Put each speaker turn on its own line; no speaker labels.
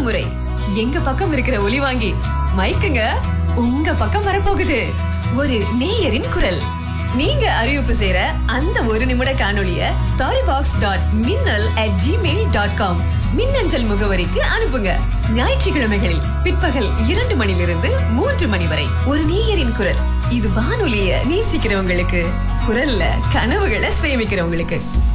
முறை எங்க பக்கம் இருக்கிற ஒலி வாங்கி மைக்குங்க உங்க பக்கம் வரப்போகுது. ஒரு நேயரின் குரல். நீங்க அறிவிப்பு செய்யற அந்த ஒரு நிமிட காணொளிய storybox.minnal@gmail.com மின்னஞ்சல் முகவரிக்கு அனுப்புங்க. ஞாயிற்றுக்கிழமைகளில் பிற்பகல் 2 மணிலிருந்து 3 மணி வரை ஒரு நேயரின் குரல். இது வானொலிய நேசிக்கிறவங்களுக்கு, குரல்ல கனவுகளை சேமிக்கிறவங்களுக்கு.